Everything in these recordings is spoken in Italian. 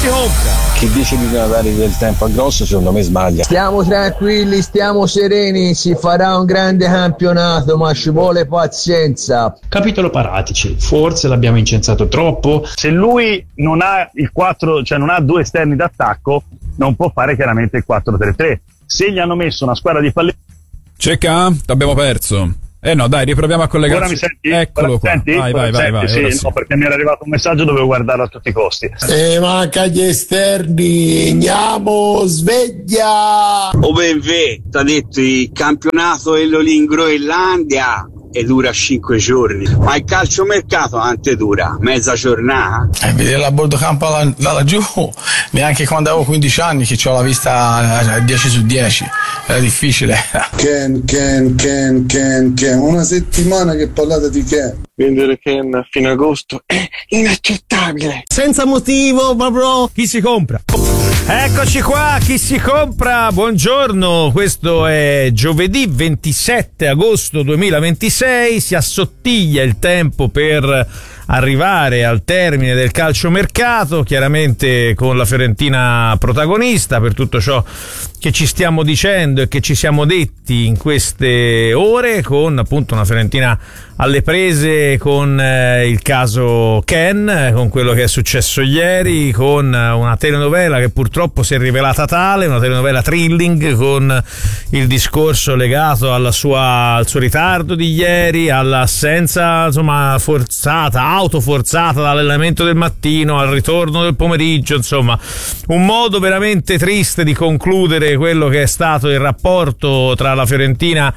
si compra? Chi dice di non dare del tempo a grosso secondo me sbaglia. Stiamo tranquilli, stiamo sereni, si farà un grande campionato, ma ci vuole pazienza. Capitolo Paratici, forse l'abbiamo incensato troppo. Se lui non ha il 4, cioè non ha due esterni d'attacco, non può fare chiaramente il 4-3-3. Se gli hanno messo una squadra di palleggio. Cecca, t'abbiamo perso. No, dai, riproviamo a collegarci. Ora mi senti? Eccolo qua. Senti? Vai. Sì, no, perché mi era arrivato un messaggio, dovevo guardarlo a tutti i costi. Manca gli esterni, andiamo, sveglia! O benvé, t'ha detto il campionato in Groenlandia e dura 5 giorni, ma il calciomercato quante dura? Mezza giornata? Vedere la bordo campo là laggiù, neanche quando avevo 15 anni che ho la vista 10 su 10, era difficile. Ken, una settimana che parlate di Ken. Vendere Ken fino agosto è inaccettabile. Senza motivo, ma bro, chi si compra? Eccoci qua, chi si compra? Buongiorno, questo è giovedì 27 agosto 2026, si assottiglia il tempo per arrivare al termine del calciomercato, chiaramente con la Fiorentina protagonista per tutto ciò che ci stiamo dicendo e che ci siamo detti in queste ore, con appunto una Fiorentina alle prese con il caso Ken, con quello che è successo ieri, con una telenovela che purtroppo si è rivelata tale, una telenovela thrilling, con il discorso legato al suo ritardo di ieri, all'assenza insomma autoforzata dall'allenamento del mattino al ritorno del pomeriggio, insomma un modo veramente triste di concludere quello che è stato il rapporto tra la Fiorentina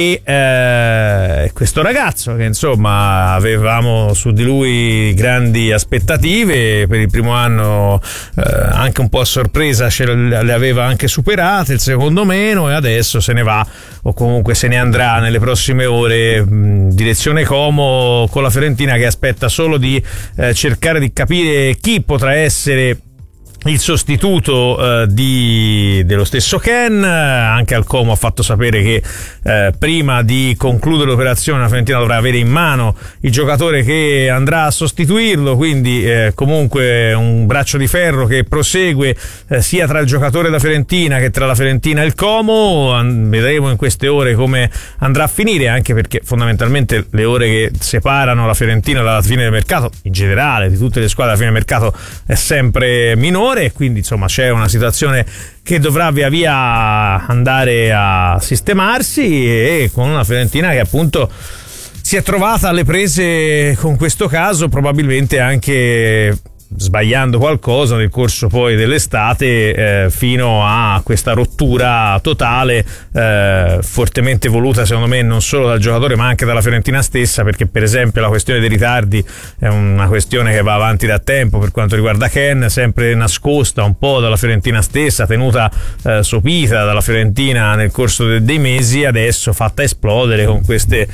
e questo ragazzo, che insomma avevamo su di lui grandi aspettative. Per il primo anno anche un po' a sorpresa le aveva anche superate, il secondo meno, e adesso se ne va, o comunque se ne andrà nelle prossime ore, direzione Como, con la Fiorentina che aspetta solo di cercare di capire chi potrà essere il sostituto dello stesso Ken. Anche al Como ha fatto sapere che prima di concludere l'operazione la Fiorentina dovrà avere in mano il giocatore che andrà a sostituirlo, quindi comunque un braccio di ferro che prosegue sia tra il giocatore della Fiorentina che tra la Fiorentina e il Como. Vedremo in queste ore come andrà a finire, anche perché fondamentalmente le ore che separano la Fiorentina dalla fine del mercato, in generale di tutte le squadre alla fine del mercato, è sempre minore, e quindi insomma c'è una situazione che dovrà via via andare a sistemarsi, e con una Fiorentina che appunto si è trovata alle prese con questo caso, probabilmente anche sbagliando qualcosa nel corso poi dell'estate, fino a questa rottura totale, fortemente voluta secondo me non solo dal giocatore ma anche dalla Fiorentina stessa, perché per esempio la questione dei ritardi è una questione che va avanti da tempo per quanto riguarda Ken, sempre nascosta un po' dalla Fiorentina stessa, tenuta sopita dalla Fiorentina nel corso dei mesi, adesso fatta esplodere con queste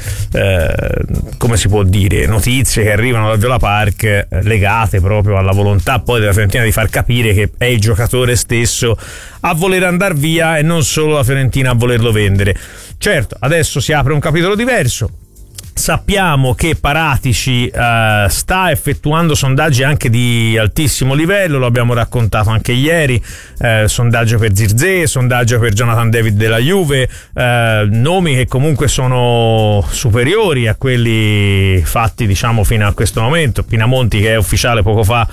come si può dire, notizie che arrivano da Viola Park, legate proprio alla volontà poi della Fiorentina di far capire che è il giocatore stesso a voler andare via e non solo la Fiorentina a volerlo vendere. Certo, adesso si apre un capitolo diverso. Sappiamo che Paratici sta effettuando sondaggi anche di altissimo livello, lo abbiamo raccontato anche ieri, sondaggio per Zirkzee, sondaggio per Jonathan David della Juve, nomi che comunque sono superiori a quelli fatti diciamo fino a questo momento. Pinamonti, che è ufficiale poco fa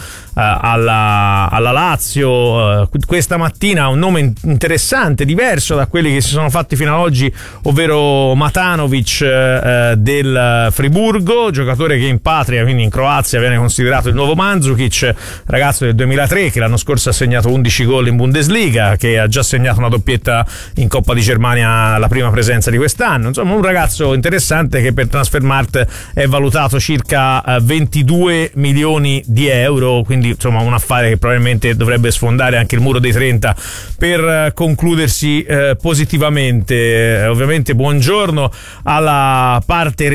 alla Lazio, questa mattina un nome interessante, diverso da quelli che si sono fatti fino ad oggi, ovvero Matanovic del Friburgo, giocatore che in patria, quindi in Croazia, viene considerato il nuovo Mandzukic, ragazzo del 2003 che l'anno scorso ha segnato 11 gol in Bundesliga, che ha già segnato una doppietta in Coppa di Germania alla prima presenza di quest'anno. Insomma un ragazzo interessante che per Transfermarkt è valutato circa 22 milioni di euro, quindi insomma un affare che probabilmente dovrebbe sfondare anche il muro dei 30 per concludersi positivamente. Ovviamente buongiorno alla parte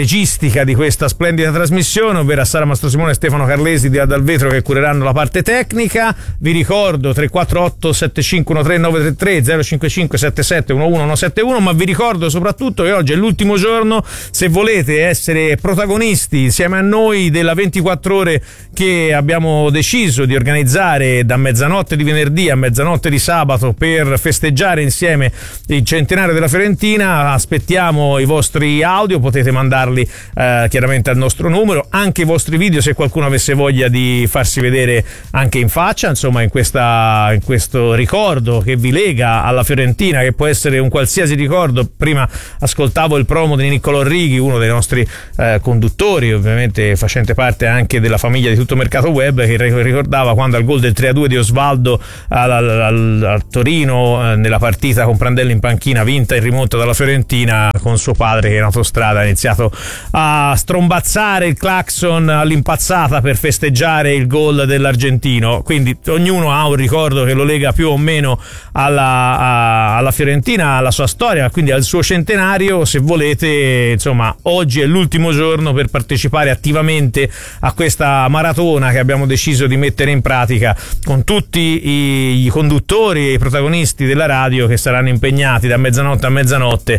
registica di questa splendida trasmissione, ovvero Sara Mastrosimone e Stefano Carlesi di Dal Vetro, che cureranno la parte tecnica. Vi ricordo 348 7513 933 055 77 11 171, ma vi ricordo soprattutto che oggi è l'ultimo giorno, se volete essere protagonisti insieme a noi della 24 ore che abbiamo deciso di organizzare da mezzanotte di venerdì a mezzanotte di sabato per festeggiare insieme il centenario della Fiorentina. Aspettiamo i vostri audio, potete mandarli chiaramente al nostro numero, anche i vostri video se qualcuno avesse voglia di farsi vedere anche in faccia, insomma in questo ricordo che vi lega alla Fiorentina, che può essere un qualsiasi ricordo. Prima ascoltavo il promo di Niccolò Righi, uno dei nostri conduttori, ovviamente facente parte anche della famiglia di Tutto Mercato Web, che ricordava quando al gol del 3-2 di Osvaldo al Torino, nella partita con Prandelli in panchina, vinta in rimonta dalla Fiorentina, con suo padre che in autostrada ha iniziato a strombazzare il clacson all'impazzata per festeggiare il gol dell'argentino. Quindi ognuno ha un ricordo che lo lega più o meno alla Fiorentina, alla sua storia, quindi al suo centenario. Se volete, insomma, oggi è l'ultimo giorno per partecipare attivamente a questa maratona che abbiamo deciso di mettere in pratica con tutti i conduttori e i protagonisti della radio che saranno impegnati da mezzanotte a mezzanotte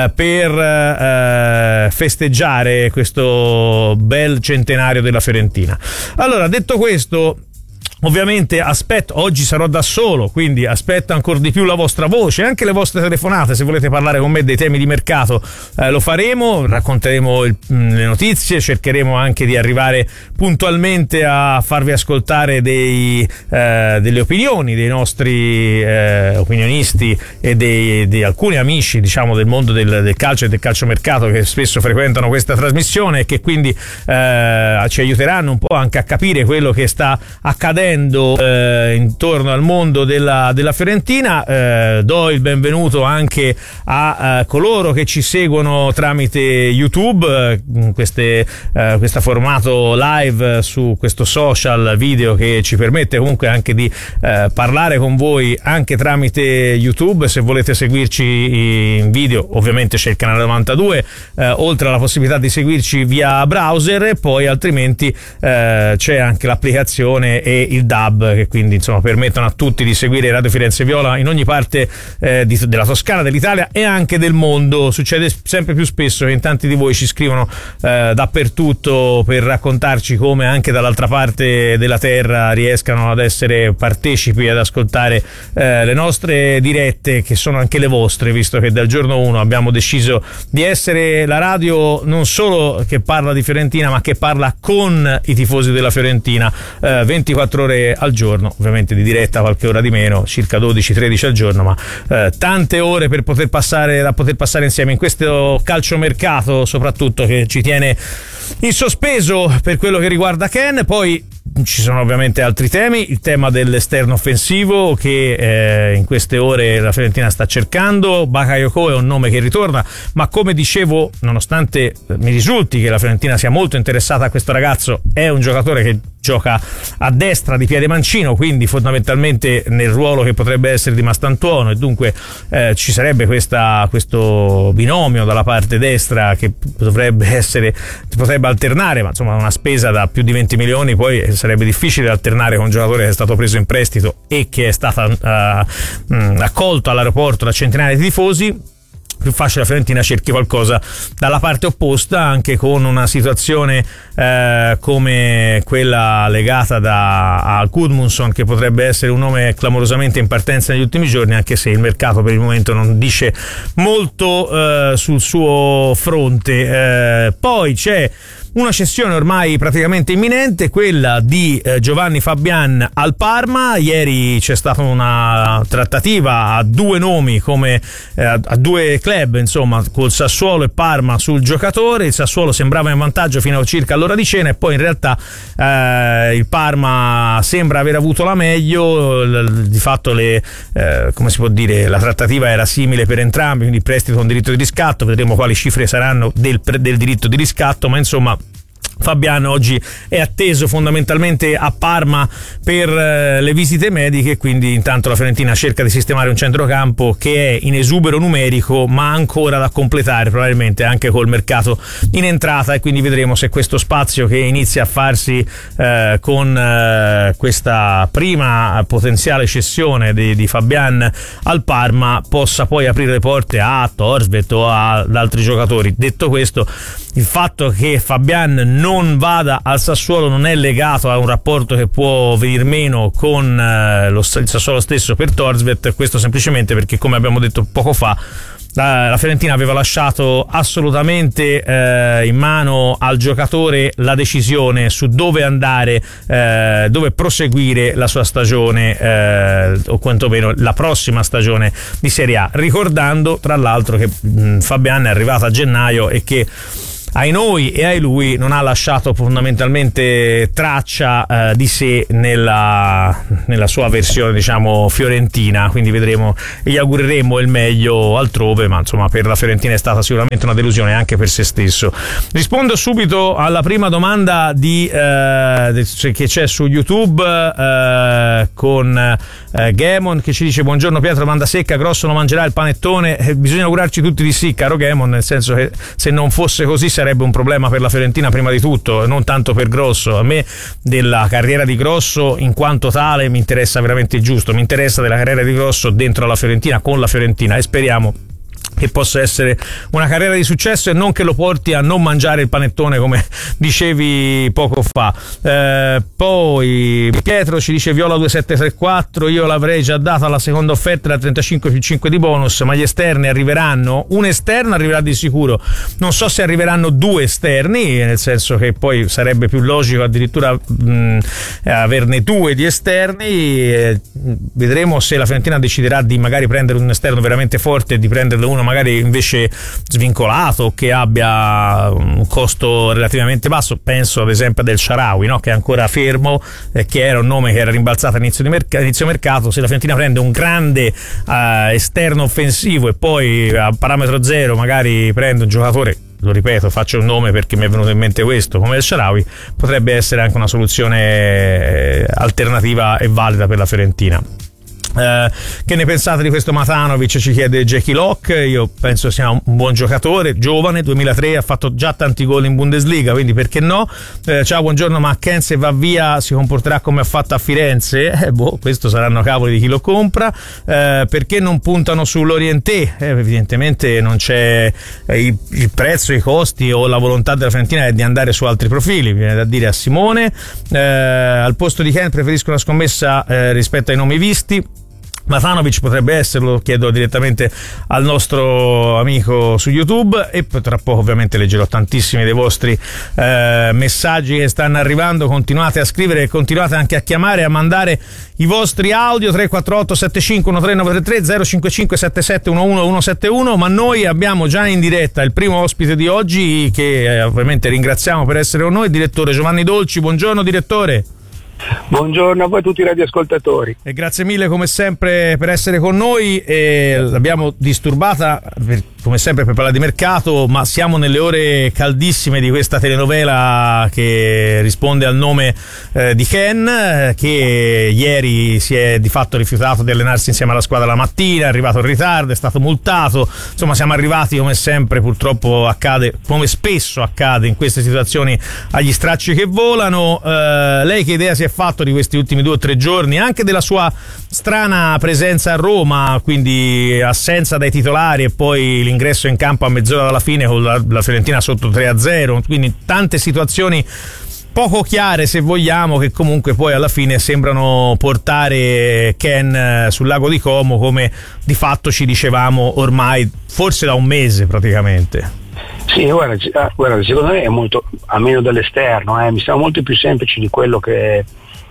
per festeggiare questo bel centenario della Fiorentina. Allora, detto questo, ovviamente oggi sarò da solo, quindi aspetto ancora di più la vostra voce, anche le vostre telefonate. Se volete parlare con me dei temi di mercato lo faremo, racconteremo le notizie, cercheremo anche di arrivare puntualmente a farvi ascoltare delle opinioni dei nostri opinionisti e di alcuni amici, diciamo, del mondo del calcio e del calciomercato, che spesso frequentano questa trasmissione e che quindi ci aiuteranno un po' anche a capire quello che sta accadendo intorno al mondo della Fiorentina. Do il benvenuto anche a coloro che ci seguono tramite YouTube, questo formato live su questo social video che ci permette comunque anche di parlare con voi anche tramite YouTube. Se volete seguirci in video, ovviamente c'è il canale 92, oltre alla possibilità di seguirci via browser, poi altrimenti c'è anche l'applicazione e il DAB, che quindi insomma permettono a tutti di seguire Radio Firenze Viola in ogni parte della Toscana, dell'Italia e anche del mondo. Succede sempre più spesso che in tanti di voi ci scrivono dappertutto per raccontarci come anche dall'altra parte della terra riescano ad essere partecipi, ad ascoltare le nostre dirette, che sono anche le vostre, visto che dal giorno 1 abbiamo deciso di essere la radio non solo che parla di Fiorentina, ma che parla con i tifosi della Fiorentina 24 ore al giorno, ovviamente di diretta qualche ora di meno, circa 12-13 al giorno, ma tante ore da poter passare insieme in questo calciomercato, soprattutto, che ci tiene in sospeso per quello che riguarda Ken. Poi ci sono ovviamente altri temi, il tema dell'esterno offensivo che in queste ore la Fiorentina sta cercando. Bakayoko è un nome che ritorna, ma come dicevo, nonostante mi risulti che la Fiorentina sia molto interessata a questo ragazzo, è un giocatore che gioca a destra di piede mancino, quindi fondamentalmente nel ruolo che potrebbe essere di Mastantuono, e dunque ci sarebbe questo binomio dalla parte destra che potrebbe alternare, ma insomma una spesa da più di 20 milioni poi sarebbe difficile alternare con un giocatore che è stato preso in prestito e che è stato accolto all'aeroporto da centinaia di tifosi. Più facile la Fiorentina cerchi qualcosa dalla parte opposta, anche con una situazione come quella legata a Gudmundsson, che potrebbe essere un nome clamorosamente in partenza negli ultimi giorni, anche se il mercato per il momento non dice molto sul suo fronte. Poi c'è una cessione ormai praticamente imminente, quella di Giovanni Fabian al Parma. Ieri c'è stata una trattativa a due nomi, come a due club, insomma, col Sassuolo e Parma sul giocatore. Il Sassuolo sembrava in vantaggio fino a circa all'ora di cena, e poi in realtà il Parma sembra aver avuto la meglio. Di fatto come si può dire, la trattativa era simile per entrambi, quindi prestito con diritto di riscatto. Vedremo quali cifre saranno del diritto di riscatto, ma insomma Fabian oggi è atteso fondamentalmente a Parma per le visite mediche, quindi intanto la Fiorentina cerca di sistemare un centrocampo che è in esubero numerico ma ancora da completare probabilmente anche col mercato in entrata, e quindi vedremo se questo spazio che inizia a farsi con questa prima potenziale cessione di Fabian al Parma possa poi aprire le porte a Thorstvedt o ad altri giocatori. Detto questo, il fatto che Fabian non vada al Sassuolo non è legato a un rapporto che può venir meno con il Sassuolo stesso per Thorstvedt, questo semplicemente perché, come abbiamo detto poco fa, la Fiorentina aveva lasciato assolutamente in mano al giocatore la decisione su dove andare, dove proseguire la sua stagione, o quantomeno la prossima stagione di Serie A, ricordando tra l'altro che Fabian è arrivato a gennaio e che ai noi e ai lui non ha lasciato fondamentalmente traccia di sé nella sua versione, diciamo, fiorentina, quindi vedremo e gli augureremo il meglio altrove, ma insomma per la Fiorentina è stata sicuramente una delusione anche per se stesso. Rispondo subito alla prima domanda che c'è su YouTube con Gamon che ci dice: buongiorno Pietro, banda secca, Grosso non mangerà il panettone. Bisogna augurarci tutti di sì, caro Gamon, nel senso che se non fosse così sarebbe un problema per la Fiorentina prima di tutto, non tanto per Grosso. A me della carriera di Grosso in quanto tale mi interessa veramente il giusto, mi interessa della carriera di Grosso dentro la Fiorentina, con la Fiorentina, e speriamo che possa essere una carriera di successo e non che lo porti a non mangiare il panettone come dicevi poco fa. Poi Pietro ci dice: Viola 2734, io l'avrei già data la seconda offerta da 35+5 di bonus, ma gli esterni arriveranno, un esterno arriverà di sicuro, non so se arriveranno due esterni, nel senso che poi sarebbe più logico addirittura averne due di esterni. Vedremo se la Fiorentina deciderà di magari prendere un esterno veramente forte e di prenderlo uno magari invece svincolato, che abbia un costo relativamente basso. Penso ad esempio del Shaarawy, no? Che è ancora fermo, che era un nome che era rimbalzato all'inizio inizio mercato. Se la Fiorentina prende un grande esterno offensivo e poi a parametro zero magari prende un giocatore, lo ripeto, faccio un nome perché mi è venuto in mente questo, come il Shaarawy, potrebbe essere anche una soluzione alternativa e valida per la Fiorentina. Che ne pensate di questo Matanovic, ci chiede Jackie Locke. Io penso sia un buon giocatore, giovane, 2003, ha fatto già tanti gol in Bundesliga, quindi perché no. Ciao, buongiorno, ma Ken se va via si comporterà come ha fatto a Firenze? Questo saranno cavoli di chi lo compra. Perché non puntano sull'Orienté? Evidentemente non c'è il prezzo, i costi o la volontà della Fiorentina è di andare su altri profili, viene da dire a Simone. Al posto di Ken preferisco una scommessa rispetto ai nomi visti. Matanovic potrebbe esserlo, chiedo direttamente al nostro amico su YouTube, e poi tra poco ovviamente leggerò tantissimi dei vostri messaggi che stanno arrivando. Continuate a scrivere e continuate anche a chiamare e a mandare i vostri audio 348 7513 933 055 77 11 171. Ma noi abbiamo già in diretta il primo ospite di oggi, che ovviamente ringraziamo per essere con noi, il direttore Giovanni Dolci. Buongiorno direttore. Buongiorno a voi tutti i radioascoltatori. E grazie mille come sempre per essere con noi. L'abbiamo disturbata come sempre per parlare di mercato, ma siamo nelle ore caldissime di questa telenovela che risponde al nome di Ken, che ieri si è di fatto rifiutato di allenarsi insieme alla squadra la mattina, è arrivato in ritardo, è stato multato. Insomma, siamo arrivati, come sempre purtroppo accade, come spesso accade in queste situazioni, agli stracci che volano. Lei che idea si è fatto di questi ultimi 2 o 3 giorni, anche della sua strana presenza a Roma, quindi assenza dai titolari e poi l'ingresso in campo a mezz'ora dalla fine con la Fiorentina sotto 3-0, quindi tante situazioni poco chiare, se vogliamo, che comunque poi alla fine sembrano portare Ken sul lago di Como, come di fatto ci dicevamo ormai forse da un mese praticamente. Sì, guarda, secondo me è molto, a meno dall'esterno, mi sembra molto più semplice di quello che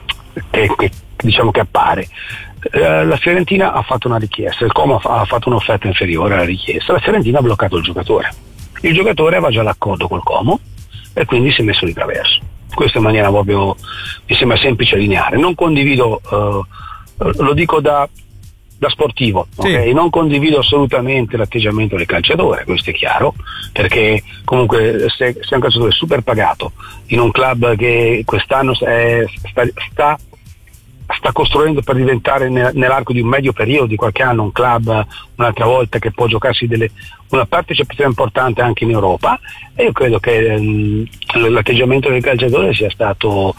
diciamo che appare. La Fiorentina ha fatto una richiesta, il Como ha fatto un'offerta inferiore alla richiesta, la Fiorentina ha bloccato il giocatore aveva già l'accordo col Como e quindi si è messo di traverso. Questo in maniera proprio, mi sembra semplice e lineare. Non condivido, lo dico da da sportivo, sì. Okay? Non condivido assolutamente l'atteggiamento del calciatore, questo è chiaro, perché comunque se è un calciatore super pagato in un club che quest'anno sta costruendo per diventare nell'arco di un medio periodo, di qualche anno, un club un'altra volta che può giocarsi una partecipazione importante anche in Europa, e io credo che l'atteggiamento del calciatore sia stato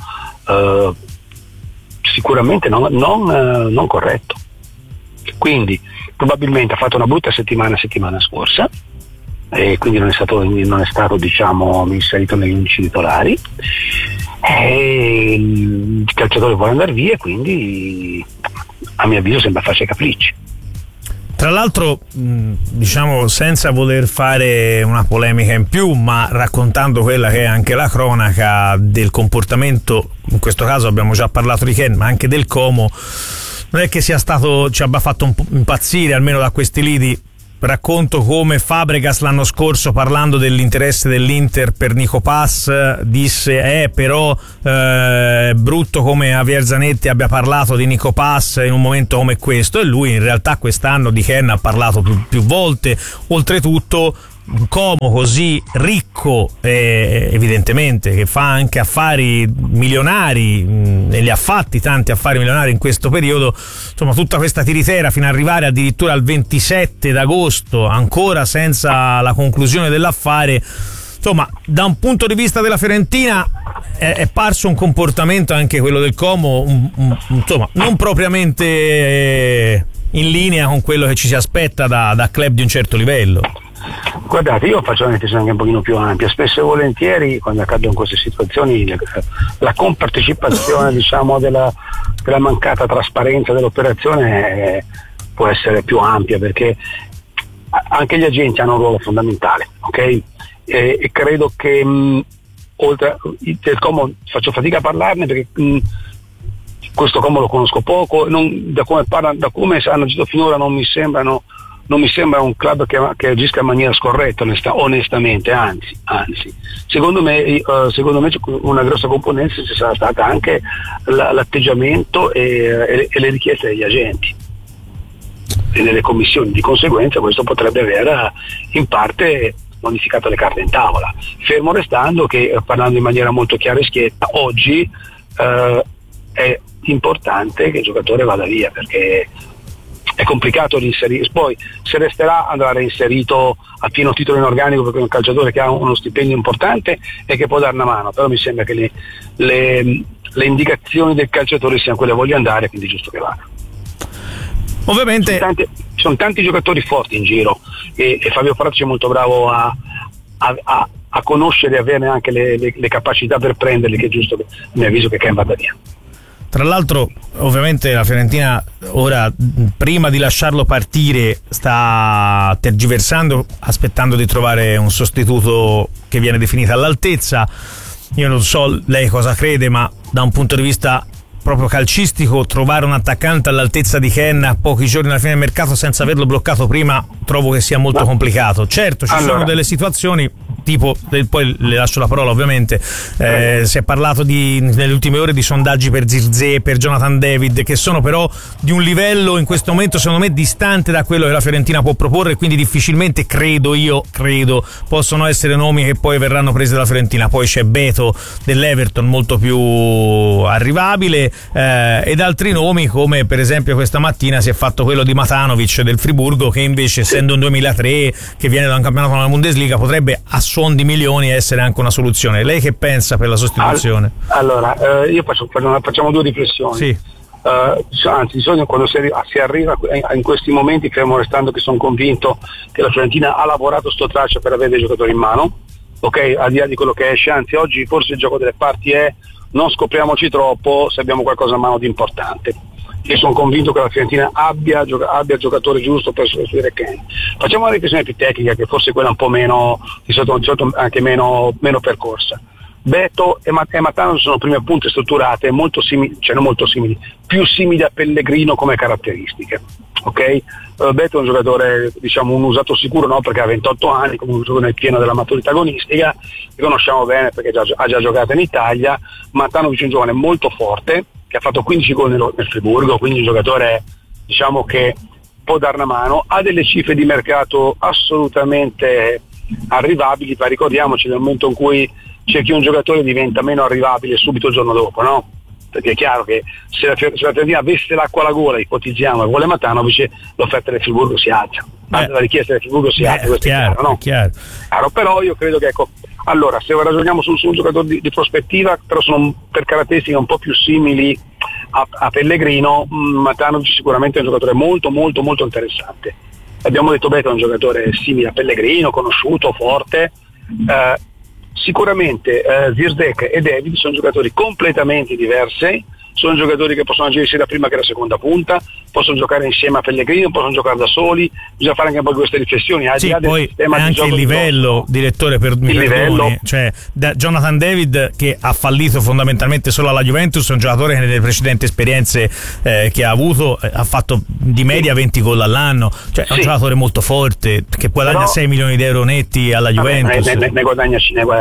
sicuramente non corretto. Quindi probabilmente ha fatto una brutta settimana scorsa, e quindi non è stato diciamo inserito negli 11 titolari, e il calciatore vuole andare via, quindi a mio avviso sembra farsi capricci. Tra l'altro, diciamo, senza voler fare una polemica in più, ma raccontando quella che è anche la cronaca del comportamento, in questo caso abbiamo già parlato di Ken, ma anche del Como, non è che ci abbia fatto impazzire, almeno da questi lidi. Racconto come Fabregas l'anno scorso, parlando dell'interesse dell'Inter per Nico Pass, disse però brutto come Javier Zanetti abbia parlato di Nico Pass in un momento come questo, e lui in realtà quest'anno di Ken ha parlato più volte. Oltretutto un Como così ricco, evidentemente, che fa anche affari milionari, e li ha fatti tanti affari milionari in questo periodo, insomma tutta questa tiritera fino ad arrivare addirittura al 27 d'agosto ancora senza la conclusione dell'affare, insomma da un punto di vista della Fiorentina è parso un comportamento, anche quello del Como, insomma non propriamente in linea con quello che ci si aspetta da club di un certo livello. Guardate, io faccio una riflessione anche un pochino più ampia. Spesso e volentieri, quando accadono queste situazioni, la compartecipazione diciamo della mancata trasparenza dell'operazione può essere più ampia, perché anche gli agenti hanno un ruolo fondamentale, ok? E credo che oltre del Como faccio fatica a parlarne, perché questo Como lo conosco poco, da come hanno agito finora non mi sembra un club che agisca in maniera scorretta, onestamente, anzi. Secondo me una grossa componente ci sarà stata anche l'atteggiamento e le richieste degli agenti e delle commissioni. Di conseguenza questo potrebbe aver in parte modificato le carte in tavola, fermo restando che, parlando in maniera molto chiara e schietta, oggi è importante che il giocatore vada via, perché è complicato reinserire. Poi se resterà andrà reinserito a pieno titolo in organico, perché è un calciatore che ha uno stipendio importante e che può dare una mano, però mi sembra che le indicazioni del calciatore siano quelle: voglio andare, quindi è giusto che vada. Ovviamente sono tanti giocatori forti in giro, e Fabio Fracci è molto bravo a conoscere e averne anche le capacità per prenderli, che è giusto, a mio avviso, che Ken vada via. Tra l'altro, ovviamente la Fiorentina ora, prima di lasciarlo partire, sta tergiversando, aspettando di trovare un sostituto che viene definito all'altezza. Io non so lei cosa crede, ma da un punto di vista proprio calcistico, trovare un attaccante all'altezza di Ken a pochi giorni dalla fine del mercato senza averlo bloccato prima, trovo che sia molto complicato. Certo, ci sono delle situazioni, tipo, poi le lascio la parola ovviamente, si è parlato nelle ultime ore di sondaggi per Zirkzee, per Jonathan David, che sono però di un livello in questo momento secondo me distante da quello che la Fiorentina può proporre, quindi difficilmente credo possono essere nomi che poi verranno presi dalla Fiorentina. Poi c'è Beto dell'Everton, molto più arrivabile, ed altri nomi, come per esempio questa mattina si è fatto quello di Matanovic del Friburgo, che invece, essendo un 2003 che viene da un campionato della Bundesliga, potrebbe a suon di milioni essere anche una soluzione. Lei che pensa per la sostituzione? Allora, io facciamo due riflessioni. Sì. Anzi, di solito quando si arriva in questi momenti, fermo restando che sono convinto che la Fiorentina ha lavorato sto traccia per avere dei giocatori in mano, ok, al di là di quello che esce. Anzi, oggi forse il gioco delle parti è: non scopriamoci troppo se abbiamo qualcosa a mano di importante. Io sono convinto che la Fiorentina abbia il giocatore giusto per sostituire Ken. Facciamo una riflessione più tecnica, che forse è quella un po' meno, di solito anche meno percorsa. Beto e Matano sono prime punte strutturate molto simili, cioè non molto simili, più simili a Pellegrino come caratteristiche. Ok? Beto è un giocatore, diciamo, un usato sicuro, no? Perché ha 28 anni, comunque gioca nel pieno della maturità agonistica, li conosciamo bene perché ha già giocato in Italia. Matanovic è un giovane molto forte, che ha fatto 15 gol nel Friburgo, quindi un giocatore, diciamo, che può dare una mano, ha delle cifre di mercato assolutamente arrivabili, ma ricordiamoci nel momento in cui c'è chi un giocatore diventa meno arrivabile subito il giorno dopo, no? Perché è chiaro che se la Fiorentina avesse l'acqua alla gola, ipotizziamo, e vuole Matanovic, l'offerta del Friburgo si alza, la richiesta del Friburgo si alza, questo è chiaro, no? Chiaro, però io credo che, ecco, allora, se ragioniamo su un giocatore di prospettiva, però sono per caratteristiche un po' più simili a Pellegrino, Matanovic sicuramente è un giocatore molto molto molto interessante. Abbiamo detto che è un giocatore simile a Pellegrino, conosciuto, forte. Sicuramente Zirkzee e David sono giocatori completamente diversi, sono giocatori che possono agire sia da prima che da seconda punta, possono giocare insieme a Pellegrino, possono giocare da soli, bisogna fare anche un po' queste riflessioni. Sì, poi anche il livello, direttore, livello. Cioè, Jonathan David, che ha fallito fondamentalmente solo alla Juventus, è un giocatore che nelle precedenti esperienze che ha avuto ha fatto di media 20 gol all'anno, cioè è un giocatore molto forte che guadagna 6 milioni di euro netti alla Juventus. Ne guadagna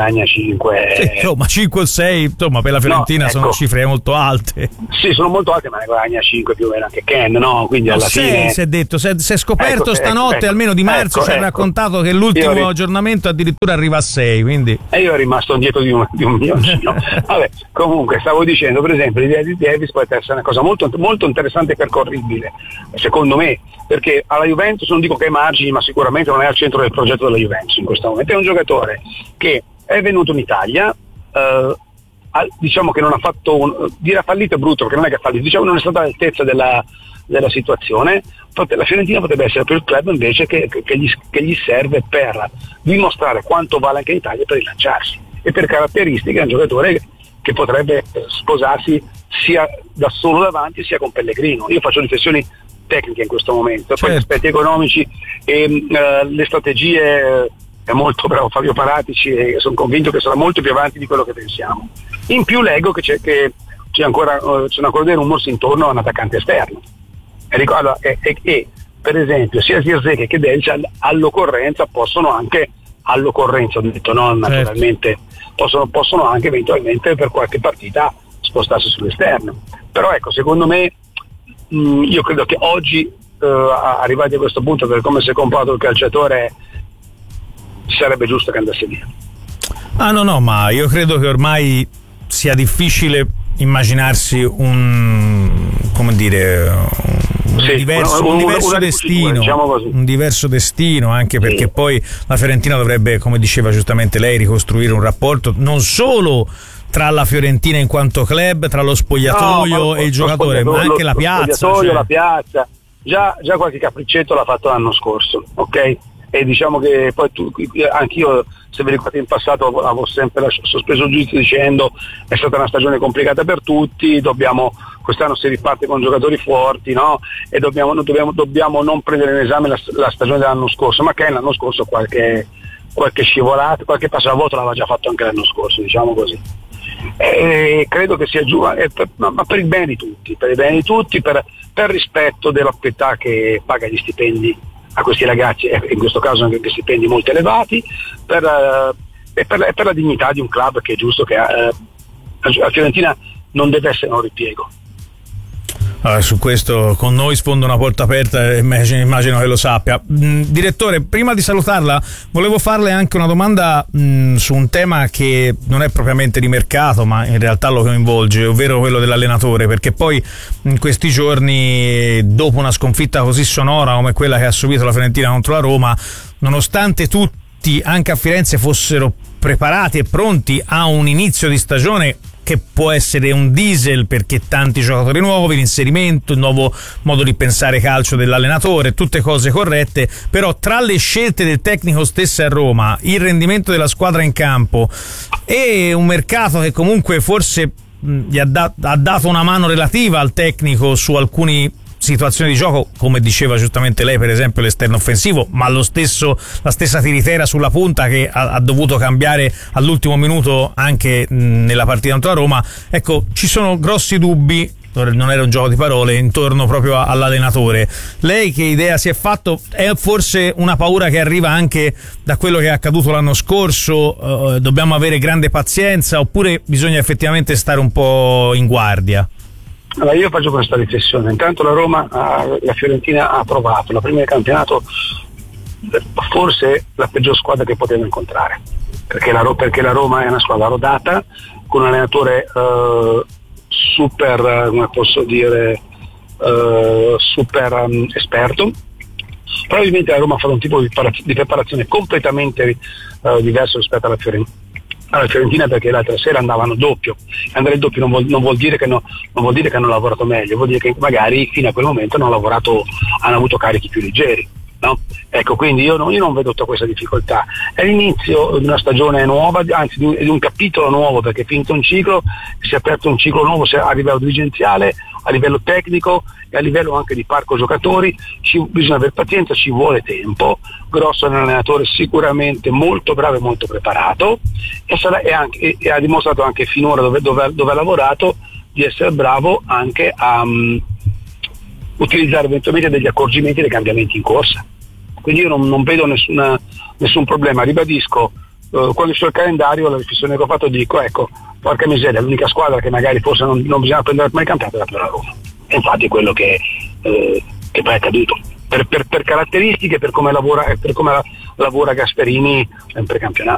5. Sì, ma 5 o 6, insomma, per la Fiorentina sono cifre molto alte. Sì, sono molto alte, ma ne guadagna 5 più o meno anche Ken, no? Quindi alla fine si è detto, si è scoperto stanotte, almeno di marzo, ci ha raccontato che l'ultimo aggiornamento addirittura arriva a 6, quindi. E io ero rimasto dietro di un milioncino. Vabbè, comunque stavo dicendo, per esempio, l'idea di Davis può essere una cosa molto, molto interessante e percorribile, secondo me, perché alla Juventus non dico che hai margini, ma sicuramente non è al centro del progetto della Juventus in questo momento. È un giocatore che è venuto in Italia, diciamo che non ha fatto dire fallito è brutto, perché non è che ha fallito, diciamo non è stata all'altezza della situazione. La Fiorentina potrebbe essere per il club invece che gli serve per dimostrare quanto vale anche in Italia, per rilanciarsi, e per caratteristiche è un giocatore che potrebbe sposarsi sia da solo davanti sia con Pellegrino. Io faccio riflessioni tecniche in questo momento, poi gli aspetti economici e le strategie è molto bravo Fabio Paratici e sono convinto che sarà molto più avanti di quello che pensiamo. In più leggo che c'è ancora dei rumors intorno a un attaccante esterno, e per esempio sia Zirkzee che Delcia all'occorrenza ho detto no, naturalmente possono anche eventualmente per qualche partita spostarsi sull'esterno. Però ecco, secondo me io credo che oggi arrivati a questo punto, per come si è comportato il calciatore, sarebbe giusto che andasse via. No, ma io credo che ormai sia difficile immaginarsi un diverso destino, diciamo così. Un diverso destino, anche perché poi la Fiorentina dovrebbe, come diceva giustamente lei, ricostruire un rapporto non solo tra la Fiorentina in quanto club, tra lo spogliatoio e il giocatore, ma anche la piazza. La piazza. Già qualche capriccetto l'ha fatto l'anno scorso, ok? E diciamo che poi anch'io, se vi ricordate, in passato avevo sempre sospeso il giudizio dicendo è stata una stagione complicata per tutti, quest'anno si riparte con giocatori forti, no? E dobbiamo non prendere in esame la stagione dell'anno scorso, ma che l'anno scorso qualche scivolata, qualche passo a vuoto l'aveva già fatto anche l'anno scorso, diciamo così. E credo che sia giù, ma per il bene di tutti, per rispetto della proprietà che paga gli stipendi a questi ragazzi, e in questo caso anche stipendi molto elevati, per la dignità di un club che è giusto che la Fiorentina non deve essere un ripiego. Allora, su questo con noi sfonda una porta aperta, immagino che lo sappia. Direttore, prima di salutarla volevo farle anche una domanda su un tema che non è propriamente di mercato, ma in realtà lo coinvolge, ovvero quello dell'allenatore, perché poi in questi giorni, dopo una sconfitta così sonora come quella che ha subito la Fiorentina contro la Roma, nonostante tutti anche a Firenze fossero preparati e pronti a un inizio di stagione che può essere un diesel, perché tanti giocatori nuovi, l'inserimento, il nuovo modo di pensare calcio dell'allenatore, tutte cose corrette, però tra le scelte del tecnico stesso a Roma, il rendimento della squadra in campo e un mercato che comunque forse gli ha dato una mano relativa al tecnico su alcuni situazioni di gioco, come diceva giustamente lei, per esempio l'esterno offensivo, ma la stessa Tiritera sulla punta che ha dovuto cambiare all'ultimo minuto anche nella partita contro la Roma. Ecco, ci sono grossi dubbi, non era un gioco di parole, intorno proprio all'allenatore. Lei che idea si è fatto? È forse una paura che arriva anche da quello che è accaduto l'anno scorso? Dobbiamo avere grande pazienza, oppure bisogna effettivamente stare un po' in guardia? Allora io faccio questa riflessione. Intanto la Fiorentina ha provato la prima del campionato, forse la peggior squadra che poteva incontrare, perché la Roma è una squadra rodata, con un allenatore super, come posso dire, super esperto. Probabilmente la Roma farà un tipo di preparazione completamente diverso rispetto alla Fiorentina, perché l'altra sera andavano doppio. Andare il doppio non vuol dire che hanno lavorato meglio, vuol dire che magari fino a quel momento hanno avuto carichi più leggeri, no? Ecco, quindi io non vedo tutta questa difficoltà. È l'inizio di una stagione nuova, anzi di un capitolo nuovo, perché è finito un ciclo, si è aperto un ciclo nuovo sia a livello dirigenziale, a livello tecnico e a livello anche di parco giocatori. Bisogna avere pazienza, ci vuole tempo. Grosso è un allenatore sicuramente molto bravo e molto preparato, e ha dimostrato anche finora dove ha lavorato di essere bravo anche a utilizzare eventualmente degli accorgimenti e dei cambiamenti in corsa. Quindi io non vedo nessun problema. Ribadisco, quando sul calendario la riflessione che ho fatto dico, ecco, porca miseria, l'unica squadra che magari forse non bisogna prendere mai il campionato è la Roma. E infatti è quello che poi è accaduto. Per caratteristiche, per come lavora Gasperini in precampionato.